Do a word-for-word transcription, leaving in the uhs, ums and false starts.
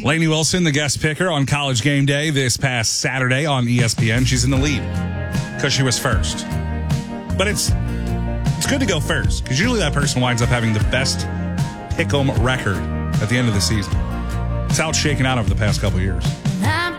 Lainey Wilson, the guest picker on College Game Day this past Saturday on E S P N. She's in the lead because she was first. But it's it's good to go first because usually that person winds up having the best pick 'em record at the end of the season. It's how it's shaken out over the past couple years.